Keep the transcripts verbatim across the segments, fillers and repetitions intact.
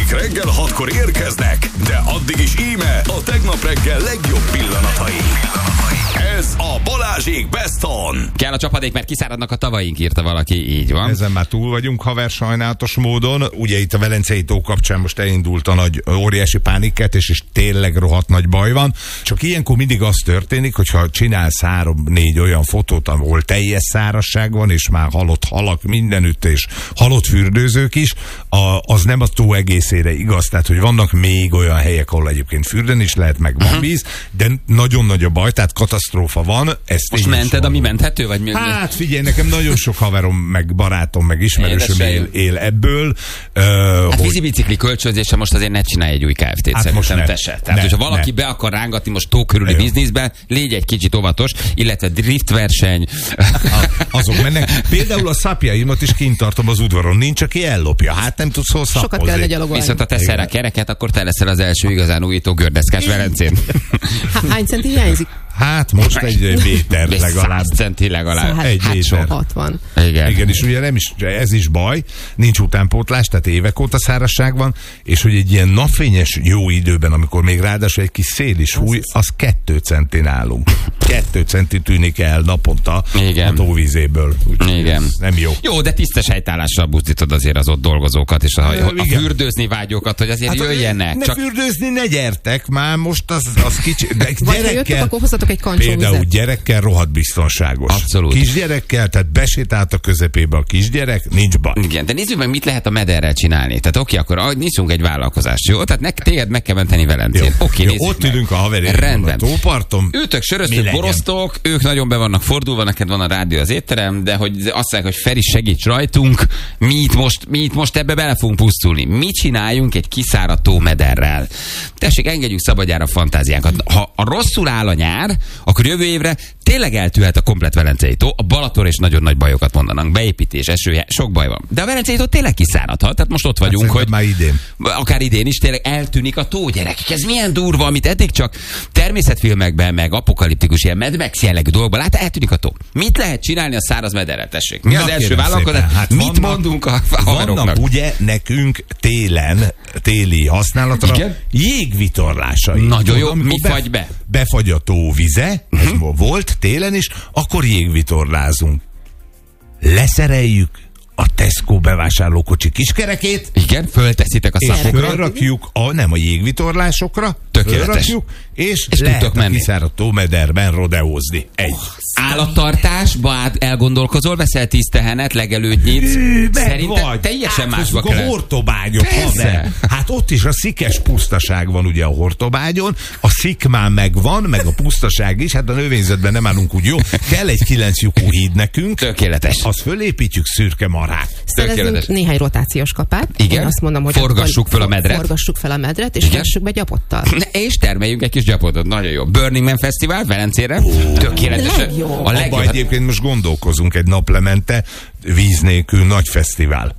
akik reggel hatkor érkeznek, de addig is íme a tegnap reggel legjobb pillanatai. Ez a Balázsék Best On. Kell a csapadék, mert kiszáradnak a tavaink, írta valaki, így van. Ezen már túl vagyunk, haver, sajnálatos módon. Ugye itt a Velencei tó kapcsán most elindult a nagy, óriási pánikkeltés, és tényleg rohadt nagy baj van. Csak ilyenkor mindig az történik, hogyha csinálsz három-négy olyan fotót, ahol teljes szárazság van, és már halott halak mindenütt, és halott fürdőzők is, a, az nem a tó egészére igaz. Tehát, hogy vannak még olyan helyek, ahol egyébként fürdeni is lehet, meg van víz, de nagyon nagy a baj, tehát katasztrófa van. Ezt most mented, ami menthető? Vagy mi? Hát figyelj, nekem nagyon sok haverom, meg barátom, meg ismerősöm él, él ebből. Uh, hát hogy... vízibicikli kölcsönzése most azért ne csinálj egy új ká ef té-t, hát szerintem te se. Tehát, hogyha valaki ne. be akar rángatni most tó körüli ne. bizniszbe, légy egy kicsit óvatos, illetve driftverseny. Azok mennek. Például a szapjaimat is kint tartom az udvaron. Nincs, aki ellopja. Hát nem tudsz hol szappozni. Sokat kellene gyalogolni. Viszont ha teszel rá kereket, akkor te leszel az első igazán újító gördeszkás Velencén. Hány centi hiányzik? Hát most egy méter legalább. száz centi legalább. Szóval egy hát méter. hatvan. Igen. Igen, és ugye nem is, ez is baj, nincs utánpótlás, tehát évek óta szárazság van, és hogy egy ilyen napfényes jó időben, amikor még ráadásul egy kis szél is fúj, az kettő centin állunk. Kettő centi tűnik el naponta. Igen. A tóvízéből. Úgyhogy igen. Nem jó. Jó, de tisztes helytállással buzdítod azért az ott dolgozókat, és a, a, a fürdőzni vágyókat, hogy azért hát, jöjjenek. Ne csak... fürdőzni, ne gyertek, már most az, az kicsi. De vagy ha jöttök, akkor hozzatok egy kancsóvizet. Például gyerekkel rohadt biztonságos. Abszolút. Kisgyerekkel, tehát besétált a közepébe a kisgyerek, nincs baj. Igen, de nézzük meg, mit lehet a mederrel csinálni. Tehát oké, akkor nyissunk egy vállalkozást, jó? Tehát nek, téged meg kell menteni Velencén. Oké, jó, ott meg. ülünk a haverjével a tóparton. Őtök söröztök, borosztok, ők nagyon be vannak fordulva, neked van a rádió az étterem, de hogy azt mondják, hogy Feri, segíts rajtunk, mi itt most, mi itt most ebbe bele fogunk pusztulni. Mi csináljunk egy kiszáradt tómederrel? Tessék, engedjük szabadjára a fantáziánkat. Ha a rosszul áll a nyár, akkor jövő évre tényleg eltűhet a komplet Velencei tó, a Balaton és nagyon nagy bajokat mondanak. Beépítés, esője, sok baj van. De a Velencei tó tényleg kiszáradhat, tehát most ott vagyunk, hát hogy már idén. Akár idén is tényleg eltűnik a tó, gyerekek. Ez milyen durva, amit eddig csak természetfilmekben, meg apokaliptikus ilyen Mad Max jellegű dolgokban lát, eltűnik a tó. Mit lehet csinálni a száraz mederrel, tessék? Mi Na, az első vállalkozás? Hát mit vannak, mondunk a haveroknak? Vannak ugye nekünk télen, téli használatra igen? Jégvitorlásai. Nagyon jó, mi fagy be? Befagy a tó vize, ez uh-huh. volt télen is, akkor jégvitorlázunk. Leszereljük a Tesco bevásárlókocsi kiskerekét. Igen, fölteszitek a szakokra. És fölrakjuk, a, nem a jégvitorlásokra, tökéletes. És, és lehet menni. a kiszáradt tómederben rodeózni. Egy. Oh, állattartásba elgondolkozol, veszel tíz tehenet, legelőtt nyitsz. Szerintem teljesen másba kell. A Hortobágyot, hát ott is a szikes pusztaság van ugye a Hortobágyon, a szikmán megvan, meg a pusztaság is, hát a növényzetben nem állunk úgy jó. Kell egy kilenc lyukú híd nekünk. Tökéletes. Azt fölépítjük szürke marhát. Szerezünk néhány rotációs kapát. Igen. Én azt mondom, hogy forgassuk fel a medret. Forgassuk fel a medret, és fessük be gyapottal. És termeljünk egy kis gyapotot. Nagyon jó. Burning Man Fesztivál Velencére. Oh, tökéletesen. A legjobb. Abba egyébként most gondolkozunk egy naplemente víz nélkül nagy fesztivál.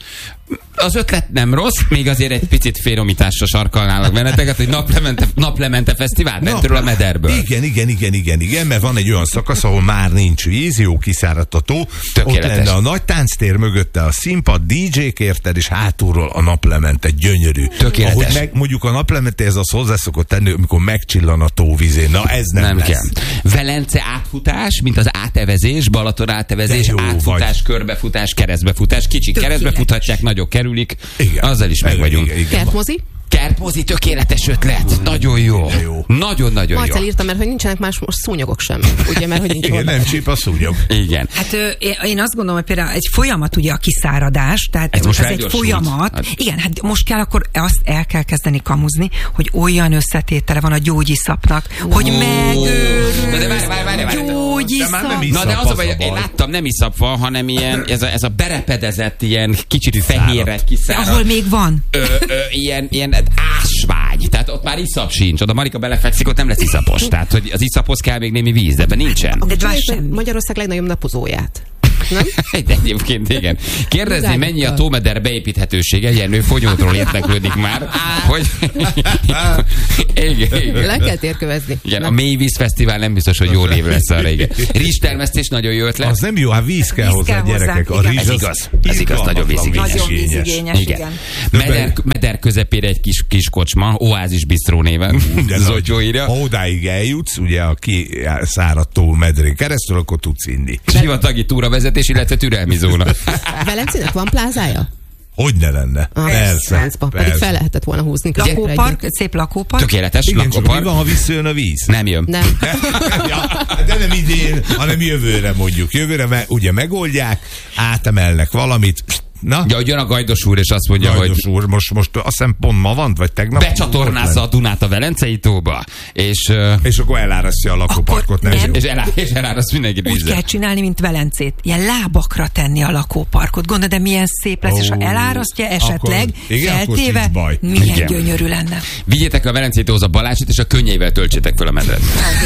Az ötlet nem rossz, még azért egy picit félomításra sarkalnálak benneteket, hogy naplemente, naplemente fesztivál bentről a mederből. Igen, igen, igen, igen, igen, mert van egy olyan szakasz, ahol már nincs víz, jó kiszáradt a tó. Tökéletes. Ott lenne a nagy tánctér mögötte a színpad, dé dzsék érted, és hátulról a naplemente gyönyörű. Tökéletes. Ahogy meg, mondjuk a naplemente ez az hozzászokott tenni, amikor megcsillan a tóvizén. Na ez nem, nem lesz. Kell. Velence átfutás, mint az átevezés, Balaton átevezés, átfutás, vagy. Körbefutás, keresztbefutás, kicsik keresztbe futhatják, nagyok kerülik. Igen. Azzal is meg vagyunk. Kertmozi? Kertmozi, tökéletes ötlet. Nagyon jó. Nagyon-nagyon jó. Marcel írta, mert hogy nincsenek más most szúnyogok sem. Ugye, mert hogy nincs igen, nem csíp a szúnyog. Igen. Hát ö, én azt gondolom, hogy például egy folyamat ugye a kiszáradás, tehát ez, most ez egy folyamat. Hát. Igen, hát most kell akkor azt el kell kezdeni kamuzni, hogy olyan összetétele van a gyógyiszapnak, oh. hogy megőrül. De várj, várj, várj, várj. Gyógyiszap. Na de az a baj, én láttam, nem iszap van, hanem ilyen, ez a, ez a berepedezett, ilyen kicsit fehérre kiszárad. Ahol még van. Ö, ö, ilyen, ilyen ásvány. Tehát ott már iszap sincs. Oda Marika belefekszik, ott nem lesz iszapos. Tehát, hogy az iszaphoz kell még némi víz, de ebben nincsen. De Magyarország legnagyobb napozóját. nem? De egyébként igen. Kérdezni, mennyi a tómeder beépíthetősége, Jenő Fonyódról érdeklődik már, hogy... igen, igen. Le kell térkövezni. Igen, a Mélyvíz Fesztivál nem biztos, hogy jó név lesz arra, igen. Rizstermesztés nagyon jó ötlet. Az nem jó, hát víz kell Víz hozzá, kell gyerekek. hozzá, A ríz ez az igaz, ez igaz, nagyon vízigényes. Nagyon vízigényes, igen. igen. Meder, meder közepére egy kis, kis kocsma, Oázis Bistró néven. Zotyó írja. Ha odáig eljutsz, ugye a kiszáradt tó medrén keresztül, akkor tudsz inni. Sivatagi túravezetés, illetve türelmi zóna. Velencének van plázája? Hogy ne lenne? Ah, persze, persze. Pedig fel lehetett volna húzni. Lakópark, szép lakópark. Tökéletes Igen, lakópark. csak mi van, ha visszajön a víz? Nem jön. Nem. Ja, de nem idén, hanem jövőre mondjuk. Jövőre me, ugye megoldják, átemelnek valamit. Na? Ja, hogy jön a Gajdos úr, és azt mondja, Gajdos hogy... úr, most, most azt hiszem pont ma van, vagy tegnap? Becsatornázza a Dunát a Velencei tóba, és... Uh, és akkor elárasztja a lakóparkot. Nem. és, elá, és eláraszt mindenkit Úgy vízzel. kell csinálni, mint Velencét. Ilyen lábakra tenni a lakóparkot. Gondolod, de milyen szép lesz, oh, és ha elárasztja esetleg, akkor, igen, feltéve, akkor baj. milyen Igen. gyönyörű lenne. Vigyétek a Velencei tóhoz a Balázsit, és a könnyeivel töltsétek fel a medret.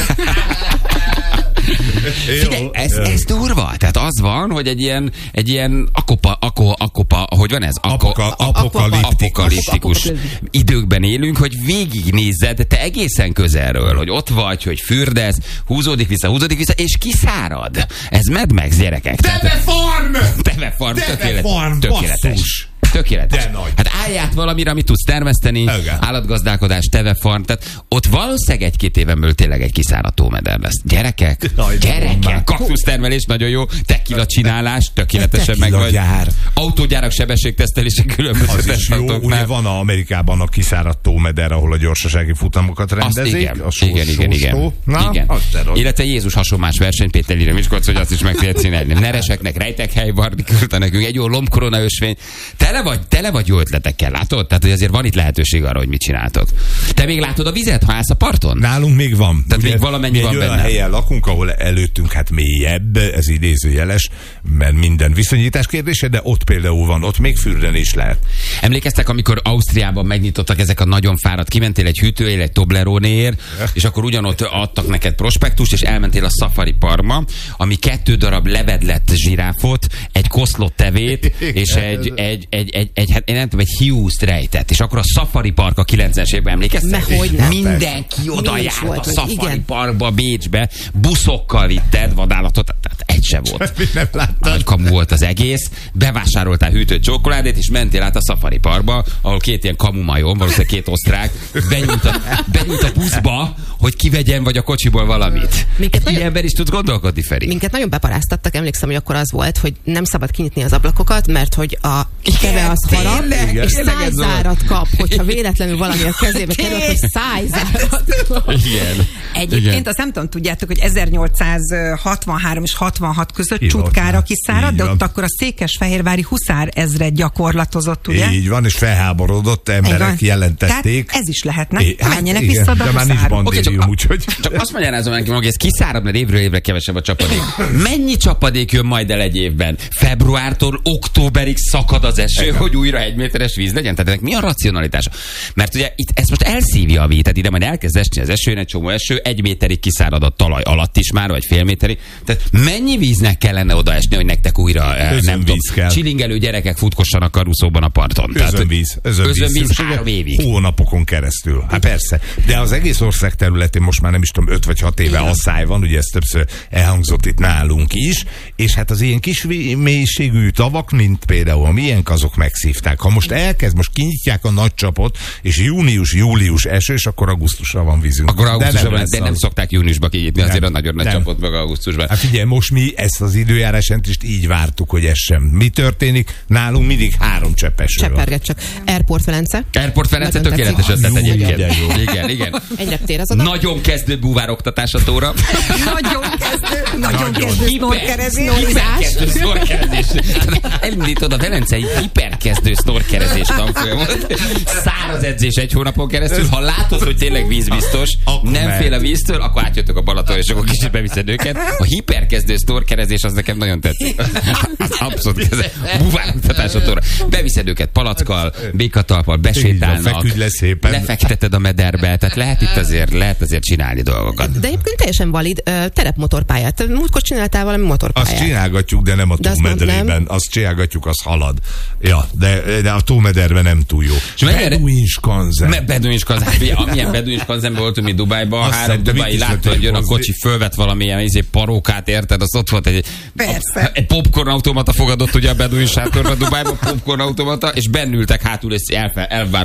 Figyelj, ez, ez durva. Tehát az van, hogy egy ilyen, egy ilyen akopa, ako, akopa, hogy van ez? Ako, Apoka- apokaliptikus. apokaliptikus időkben élünk, hogy végignézed te egészen közelről, hogy ott vagy, hogy fürdesz, húzódik vissza, húzódik vissza, és kiszárad. Ez Mad Max, gyerekek. Tevefarm! Tevefarm, Tevefarm, tökéletes. basszus! Tökéletes. De nagy. Hát állját valamire, amit tudsz termeszteni, Igen. állatgazdálkodás, tevefarm, tehát ott valószínűleg egy-két éven belül tényleg egy kiszáradt tómeder lesz. Gyerekek, Jaj, de van már. gyerekek, kaktusztermelés nagyon jó, tequila csinálás, tökéletesen meg vagy. Tequila-gyár. Autógyárak sebességtesztelése különböző Az is jó, ugye tesztautóknál. van a Amerikában a kiszáradt tómeder, ahol a gyorsasági futamokat Azt rendezik. igen, a sós, igen, igen, igen. sós tó. Na, igen. az de rossz. Illetve Jézus hasonlás verseny, Péter Lira Miskolc, hogy azt is meg tudja csinálni. Nereseknek rejtekhely, Bardi küldte nekünk egy jó lombkorona ösvény. Tele vagy, tele vagy jó ötletekkel, látod? Tehát, hogy azért van itt lehetőség arra, hogy mit csináltok. Te még látod a vizet, ha állsz a parton? Nálunk még van. Tehát Ugye, még valamennyi mi van egy olyan benne. helyen lakunk, ahol előttünk hát mélyebb, ez idézőjeles, mert minden viszonyítás kérdése, de ott például van, ott még fürdeni is lehet. Emlékeztek, amikor Ausztriában megnyitottak ezek a nagyon fáradt, kimentél egy hűtőért, egy Tobleronéért, és akkor ugyanott adtak neked prospektust, és elmentél a Safari Parkba, ami kettő darab levedlett zsiráfot, egy koszlott tevét, és egy, egy, egy, egy, egy, hát én nem tudom, egy hiúzt rejtett. És akkor a Safari Park a kilencvenes években emlékeztek? Ne, hogy nem. Mindenki oda Mi is járt volt, a hogy Safari igen. Parkba, Bécsbe, buszokkal vitted vadállatot, tehát egy se volt. Mi nem láttad? Nagy kamu volt az egész, bevásároltál hűtött csokoládét, és mentél át a Safari Parkba, ahol két ilyen kamu majom, valószínűleg két osztrák, benyújt a, benyújt a buszba, hogy kivegyen vagy a kocsiból valamit. Minket Egy nagyon- ilyenben is tud gondolkodni, Feri. Minket nagyon beparáztattak, emlékszem, hogy akkor az volt, hogy nem szabad kinyitni az ablakokat, mert hogy a keve az harap, tényleg, és tényleg ez volt. szájzárat kap, hogyha véletlenül valami a kezébe kerül, hogy szájzárat kap. Igen. Egyébként Igen. azt nem tudom, tudjátok, hogy ezernyolcszázhatvanhárom és hatvanhat között Hívott Csutkára már. kiszárad, Így de van. ott akkor a székesfehérvári huszár ezred gyakorlatozott, ugye? Így van, és felháborodott emberek Igen. jelentették. Tehát ez is lehetne. É, hát Menjenek igen, vissza oda de a már nincs huszárba. bandérium, Oké, úgyhogy... Csak azt magyarázom nekem, hogy ez kiszárad, mert évről évre kevesebb a csapadék. Mennyi csapadék jön majd el egy évben? Februártól októberig szakad az eső, Igen. hogy újra egy méteres víz legyen? Tehát ennek mi a racionalitása? Mert ugye itt ezt most elszívja a víz, tehát ide majd elkezd esni az eső, egy csomó eső, egy méterig kiszárad a talaj alatt is már, vagy fél méterig. Tehát mennyi víznek kellene odaesni, hogy nektek újra eh, nem Özönvíz tudom, kell. csilingelő gyerekek futkossanak karuszóban a parton. Özönvíz, özönvíz, özönvíz szüksége három évig. Hónapokon keresztül. Hát persze. De az egész ország területén most már nem is tudom, öt vagy hat éve asszály van, ugye ez többször elhangzott itt nálunk is, és hát az ilyen kis vé- mélységű tavak, mint például a miénk, azok megszívták. Ha most elkezd, most kinyitják a nagy csapot, és június-július esős, akkor augusztusra van vízünk. Akkor augusztusban, de nem, lesz de nem az. szokták júniusba kinyitni azért Nem, a nagyon nagy nem. csapot meg augusztusban. Hát figyelj, most mi ezt az időjárásent így vártuk, hogy ez sem. Mi történik? Nálunk mindig három csepp eső van. Cseperget csak. Airport Velence. Airport Velence Nagyon tökéletes tetszik. ötlet Jó, egyébként. de jó. Igen, igen. Egy reptér az oda. Nagyon kezdő búvároktatás a tóra. Nagyon kezdő, nagyon Nagyon. kezdő snorkerezés. Hiperkezdő sznorkerezés. Elindítod a velencei hiperkezdő sznorkerezés tanfolyamot. Száraz edzés egy hónapon keresztül. Ha látod, hogy tényleg vízbiztos, Akkor nem mehet. fél a víztől, akkor átjöttök a Balaton, és akkor kicsit beviszed őket. A hiperkezdő sznorkerezés kerezés, az nekem nagyon tetszik. Az abszolút keze. Buvároktatás a tóra. Beviszed őket palackkal, békatalppal, besétálnak, lefekteted a mederbe, tehát lehet itt azért, lehet azért csinálni dolgokat. De egyébként teljesen valid terepmotorpályát. Múltkor csináltál valami motorpályát. Azt csinálgatjuk, de nem a tómederében. Azt csinálgatjuk, az halad. Ja, de, de a tómederben nem túl jó. Beduinskanzen. Beduinskanzen. Amilyen beduinskanzenben voltunk mi Dubájban, három dubai látta, hogy jön a kocsi, fölvett valamilyen izé, parókát, érted? Az ott volt egy, a, egy popcorn automata fogadott ugye a beduin sátorba Dubájban, popcorn automata, és bennültek hátul, és elvárva